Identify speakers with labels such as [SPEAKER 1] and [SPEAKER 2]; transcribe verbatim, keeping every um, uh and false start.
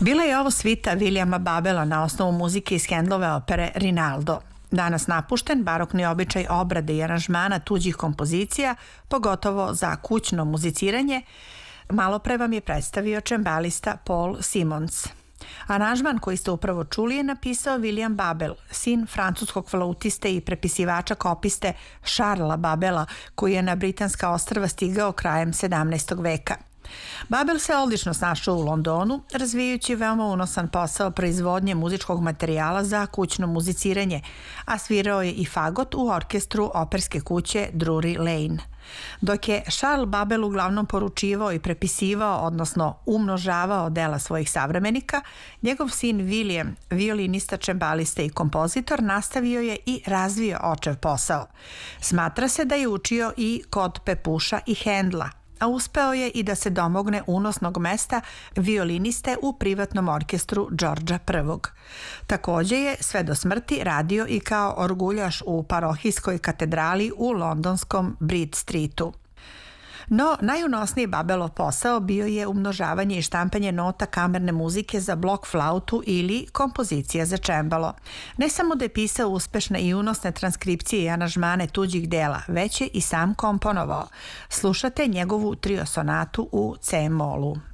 [SPEAKER 1] Bila je ovo svita Williama Babela na osnovu muzike iz Handelove opere Rinaldo. Danas napušten barokni običaj obrade i aranžmana tuđih kompozicija, pogotovo za kućno muziciranje, malo pre vam je predstavio čembalista Paul Simons. Aranžman koji ste upravo čuli je napisao William Babel, sin francuskog flautiste i prepisivača kopiste Charlesa Babela, koji je na Britanska ostrva stigao krajem sedamnaestog veka. Babel se odlično snašao u Londonu, razvijajući veoma unosan posao proizvodnje muzičkog materijala za kućno muziciranje, a svirao je i fagot u orkestru operske kuće Drury Lane. Dok je Charles Babel uglavnom poručivao i prepisivao, odnosno umnožavao dela svojih savremenika, njegov sin William, violinista, čembalista i kompozitor, nastavio je i razvio očev posao. Smatra se da je učio i kod Pepuša i Hendla, a uspeo je i da se domogne unosnog mesta violiniste u privatnom orkestru Đorđa prvog. Takođe je sve do smrti radio i kao orguljaš u parohijskoj katedrali u londonskom Bridge Streetu. No, najunosniji Babelov posao bio je umnožavanje i štampanje nota kamerne muzike za blok flautu ili kompozicija za čembalo. Ne samo da je pisao uspešne i unosne transkripcije i aranžmane tuđih dela, već je i sam komponovao. Slušate njegovu trio sonatu u C molu.